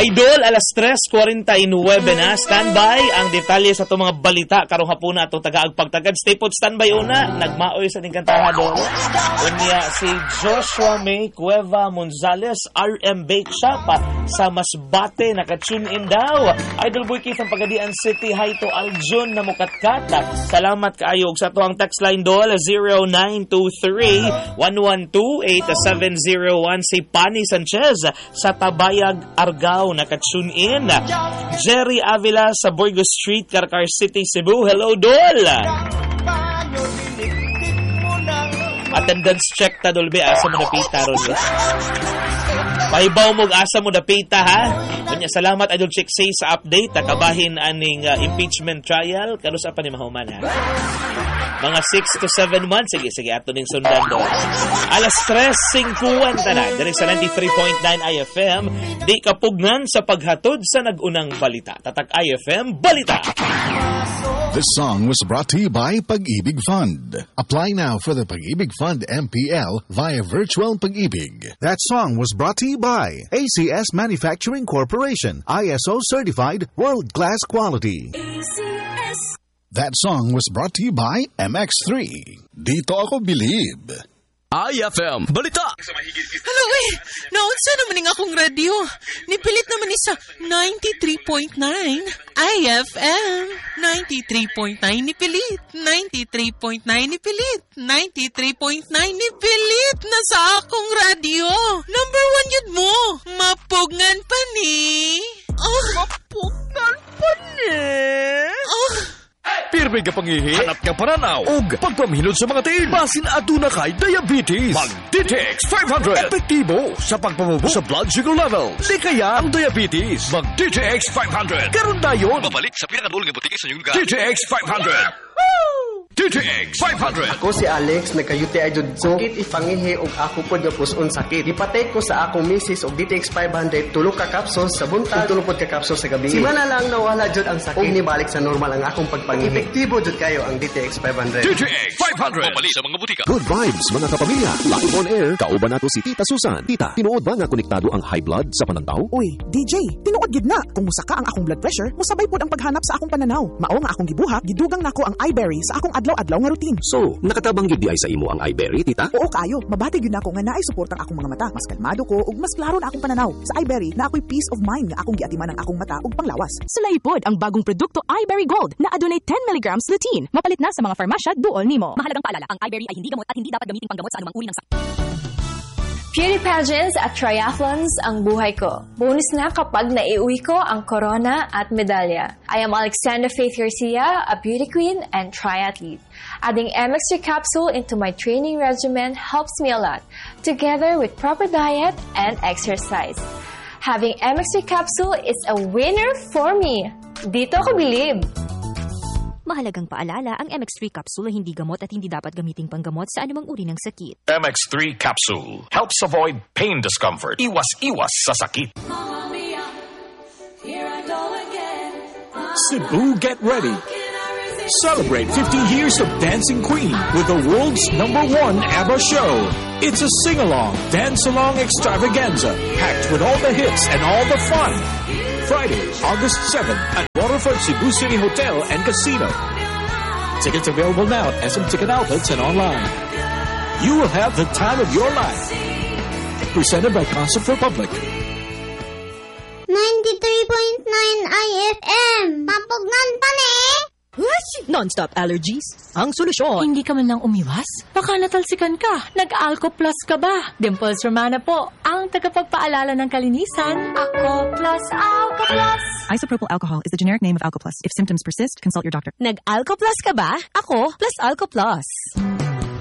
Idol, alas 3:49 na. Standby ang detalye sa itong mga balita karong hapuna atong taga-agpagtagad. Stay put, standby una. Nagmaoy sa ning kantahado. Unya si Joshua May Cueva Monzales, RM Bake Shop sa Masbate, naka-tune in daw. Idol Boy Keith ang Pagadian City, hi to Aljun na mukatkat. Salamat kaayo sa tuang text line dol 0923-112-8701. Si Pani Sanchez sa Tabayag, Argao, naka-tune in. Jerry Avila sa Burgos Street, Carcar City, Cebu. Hello, Dol! Attendance check ta, Dolbe. Asa mo napita, ron. Pahibaw mo asa mo napita, ha? Kanya, salamat, Idol Chick Say, sa update. Nakabahin aning impeachment trial. Kanusa pa ni Mahuman, ha? Mga 6 to 7 months. Sige, ato ning sundan doon. Alas 3:50 na. Direk sa 93.9 IFM. Di kapugnan sa paghatod sa nagunang balita. Tatak IFM, balita! This song was brought to you by Pag-ibig Fund. Apply now for the Pag-ibig Fund MPL via Virtual Pag-ibig. That song was brought to you by ACS Manufacturing Corporation. ISO certified world-class quality. ACS. That song was brought to you by MX3. Dito ako believe. IFM Balita! Hello, naunsa naman nga akong radio. Nipilit naman ni sa 93.9 IFM. 93.9 nipilit. 93.9 nipilit. 93.9 nipilit na sa akong radio. Number 1 yun mo. Mapugngan pa ni. Mapugngan pa ni. Pirmi ka pangihi, hanap ka pananaw, ug pagpamilod sa mga tiil. Basin aduna kay diabetes. Mag-DTX 500. Epektibo sa pagpamubo sa blood sugar level. Di kaya ang diabetes. Mag-DTX 500. Karon dayon. Babalik sa pinakadul nga butiki sa inyong lugar. DTX 500. DTX 500. Ako si Alex, nagka-UTI jud sakit ipangihi og ako pod nga puson sakit. Ipatay ko sa akong misis og DTX 500 tulo ka capsules sa buntag, tulo pod ka capsules sa gabi. Simana lang nawala jud ang sakit. Og nibalik sa normal ang akong pagpangihi. Epektibo jud kayo ang DTX 500. DTX 500. Babalik sa mga butika. Good vibes mga kapamilya. Live on air, kauban nato si Tita Susan. Tita, tinuod ba nga konektado ang high blood sa panandaw? Uy, DJ, tinuod gid na. Kung musaka ang akong blood pressure, musabay pod ang paghanap sa akong pananaw. Mao nga akong gibuhat, gidugang nako ang iBerry sa akong adlaw-adlaw nga routine. So, nakatabang yun di ay sa imo ang iBerry, tita? Oo kayo, mabati yun ako nga naay suportang akong mga mata. Mas kalmado ko ug mas klaro na akong pananaw. Sa iBerry na ako'y peace of mind nga akong giatiman ang akong mata ug panglawas. Sulaipod ang bagong produkto iBerry Gold na adunay 10 mg lutein. Mapalit na sa mga farmasya duol nimo. Mahalagang paalala, ang iBerry ay hindi gamot at hindi dapat gamiting panggamot sa anumang uri ng sakit. Beauty pageants at triathlons ang buhay ko. Bonus na kapag naiuwi ko ang corona at medalya. I am Alexandra Faith Garcia, a beauty queen and triathlete. Adding MX3 capsule into my training regimen helps me a lot, together with proper diet and exercise. Having MX3 capsule is a winner for me. Dito ako believe. Mahalagang paalala, ang MX3 capsule ay hindi gamot at hindi dapat gamiting panggamot sa anumang uri ng sakit. MX3 capsule helps avoid pain discomfort. Iwas sa sakit. Cebu, get ready. Celebrate 50 years of Dancing Queen with the world's #1 ABBA show. It's a sing-along, dance-along extravaganza, packed with all the hits and all the fun. Friday, August 7th at Waterfront Cebu City Hotel and Casino. Tickets available now at SM Ticket Outlets and online. You will have the time of your life. Presented by Concert for Public. 93.9 IFM. Mapugnan pa ni! Non-stop allergies? Ang solusyon. Hindi ka man lang umiwas? Baka natalsikan ka. Nag-Alco Plus ka ba? Dimples Romana po, ang tagapagpaalala ng kalinisan. Alco Plus, Alco Plus. Isopropyl alcohol is the generic name of Alco Plus. If symptoms persist, consult your doctor. Nag-Alco Plus ka ba? Ako plus Alco Plus.